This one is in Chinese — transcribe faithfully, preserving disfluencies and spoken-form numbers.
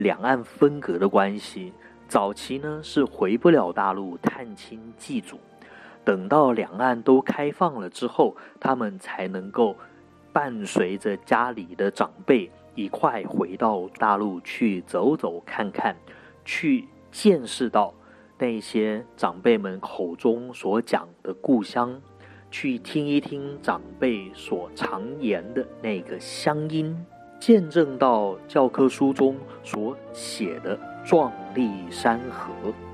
两岸分隔的关系，早期呢是回不了大陆探亲祭祖，等到两岸都开放了之后，他们才能够伴随着家里的长辈一块回到大陆去走走看看，去见识到那些长辈们口中所讲的故乡，去听一听长辈所常言的那个乡音，见证到教科书中所写的壮丽山河。